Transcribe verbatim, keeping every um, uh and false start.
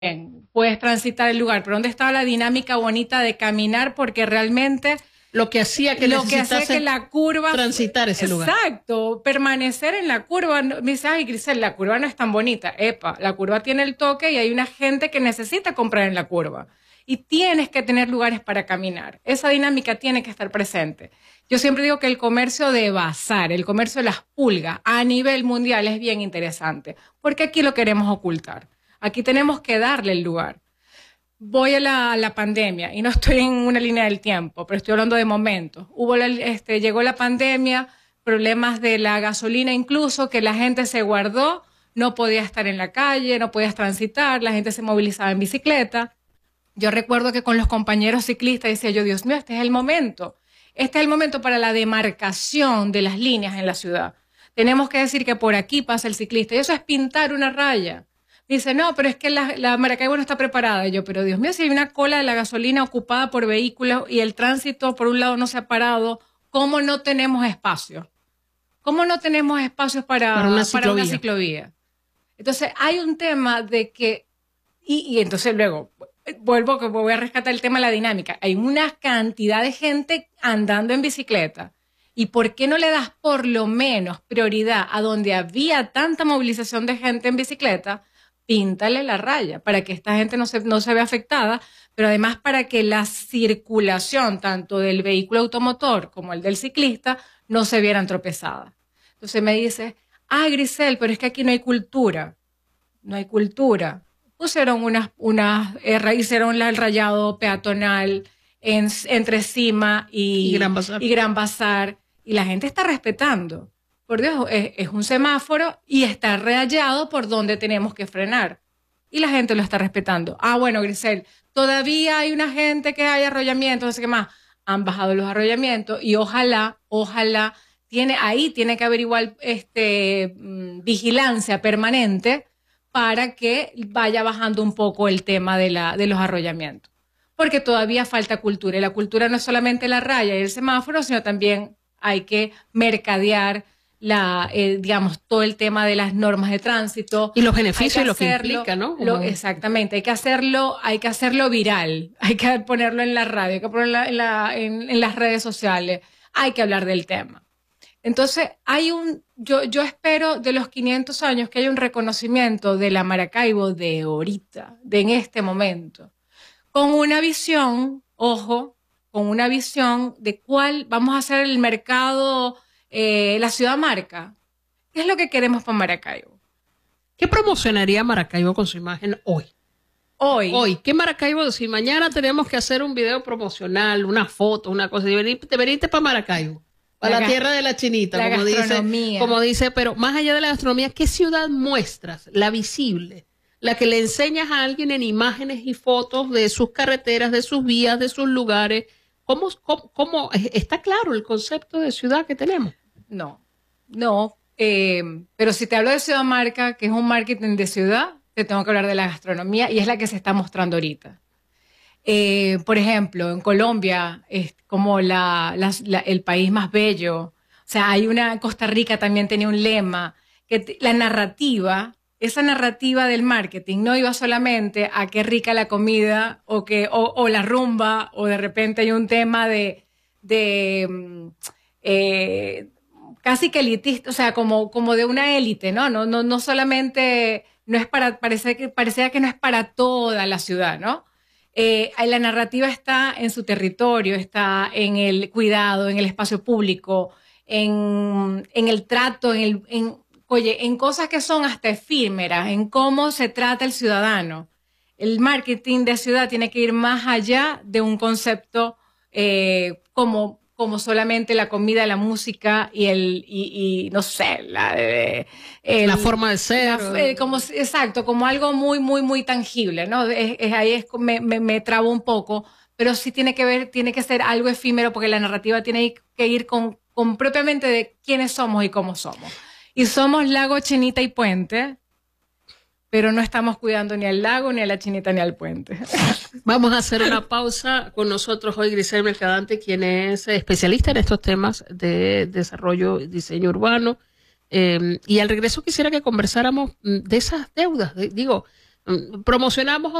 puedes transitar el lugar, pero ¿dónde estaba la dinámica bonita de caminar? Porque realmente lo que hacía que lo que hacía que la curva transitar ese lugar. Exacto, permanecer en la curva. Me dice, ay, Grisel, la curva no es tan bonita. Epa, la curva tiene el toque y hay una gente que necesita comprar en la curva. Y tienes que tener lugares para caminar. Esa dinámica tiene que estar presente. Yo siempre digo que el comercio de bazar, el comercio de las pulgas a nivel mundial es bien interesante, porque aquí lo queremos ocultar. Aquí tenemos que darle el lugar. Voy a la, a la pandemia y no estoy en una línea del tiempo, pero estoy hablando de momentos. Hubo la, este, llegó la pandemia, problemas de la gasolina incluso, que la gente se guardó, no podía estar en la calle, no podías transitar, la gente se movilizaba en bicicleta. Yo recuerdo que con los compañeros ciclistas decía yo, Dios mío, este es el momento. Este es el momento para la demarcación de las líneas en la ciudad. Tenemos que decir que por aquí pasa el ciclista y eso es pintar una raya. Dice, no, pero es que la, la Maracaibo no está preparada. Y yo, pero Dios mío, si hay una cola de la gasolina ocupada por vehículos y el tránsito por un lado no se ha parado, ¿cómo no tenemos espacio? ¿Cómo no tenemos espacios para, para, una, para una ciclovía? Entonces, hay un tema de que, y, y entonces luego, vuelvo que voy a rescatar el tema de la dinámica. Hay una cantidad de gente andando en bicicleta. ¿Y por qué no le das por lo menos prioridad a donde había tanta movilización de gente en bicicleta? Píntale la raya para que esta gente no se, no se vea afectada, pero además para que la circulación tanto del vehículo automotor como el del ciclista no se vieran tropezadas. Entonces me dice, ah, Grisel, pero es que aquí no hay cultura. No hay cultura. Pusieron unas, unas eh, hicieron el rayado peatonal en, entre Cima y, y, Gran Bazar. y Gran Bazar, y la gente está respetando. Por Dios, es, es un semáforo y está rayado por donde tenemos que frenar. Y la gente lo está respetando. Ah, bueno, Grisel, todavía hay una gente que hay arrollamientos, no sé qué más. Han bajado los arrollamientos y ojalá, ojalá, tiene, ahí tiene que haber igual este, vigilancia permanente para que vaya bajando un poco el tema de, la, de los arrollamientos. Porque todavía falta cultura. Y la cultura no es solamente la raya y el semáforo, sino también hay que mercadear la, eh, digamos, todo el tema de las normas de tránsito. Y los beneficios y lo que hacerlo, implica, ¿no? Lo, exactamente, hay que hacerlo, hay que hacerlo viral, hay que ponerlo en la radio, hay que ponerlo en, la, en, en las redes sociales, hay que hablar del tema. Entonces, hay un, yo, yo espero de los quinientos años que haya un reconocimiento de la Maracaibo de ahorita, de en este momento, con una visión, ojo, con una visión de cuál vamos a hacer el mercado. Eh, la ciudad marca. ¿Qué es lo que queremos para Maracaibo? ¿Qué promocionaría Maracaibo con su imagen hoy? Hoy. Hoy. ¿Qué Maracaibo? Si mañana tenemos que hacer un video promocional, una foto, una cosa, te veniste, veniste para Maracaibo, para la, la tierra de la chinita, la como gastronomía. dice, como dice, pero más allá de la gastronomía, ¿qué ciudad muestras? La visible, la que le enseñas a alguien en imágenes y fotos de sus carreteras, de sus vías, de sus lugares. ¿Cómo, cómo, cómo está claro el concepto de ciudad que tenemos? No, no, eh, pero si te hablo de ciudad marca, que es un marketing de ciudad, te tengo que hablar de la gastronomía y es la que se está mostrando ahorita. Eh, por ejemplo, en Colombia es como la, la, la, el país más bello. O sea, hay una, Costa Rica también tenía un lema, que te, la narrativa, esa narrativa del marketing no iba solamente a qué rica la comida o, que, o, o la rumba o de repente hay un tema de... de eh, casi que elitista, o sea, como, como de una élite, ¿no? No, no, no solamente, no es para, parece que, parecía que no es para toda la ciudad, ¿no? Eh, la narrativa está en su territorio, está en el cuidado, en el espacio público, en, en el trato, en el, en, oye, en cosas que son hasta efímeras, en cómo se trata el ciudadano. El marketing de ciudad tiene que ir más allá de un concepto eh, como como solamente la comida, la música y el y, y no sé, la, eh, el, la forma de ser. La, eh, como, exacto, como algo muy, muy, muy tangible, ¿no? Es, es, ahí es, me, me, me trabo un poco, pero sí tiene que ver, tiene que ser algo efímero porque la narrativa tiene que ir con, con propiamente de quiénes somos y cómo somos. Y somos lago, chinita y puente, pero no estamos cuidando ni al lago, ni a la chinita, ni al puente. Vamos a hacer una pausa. Con nosotros hoy Grisel Mercadante, quien es especialista en estos temas de desarrollo y diseño urbano. Eh, y al regreso quisiera que conversáramos de esas deudas. De, digo, promocionamos